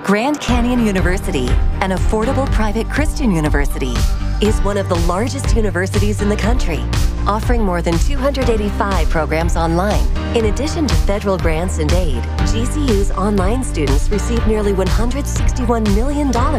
Grand Canyon University, an affordable private Christian university, is one of the largest universities in the country, offering more than 285 programs online. In addition to federal grants and aid, GCU's online students receive nearly $161 million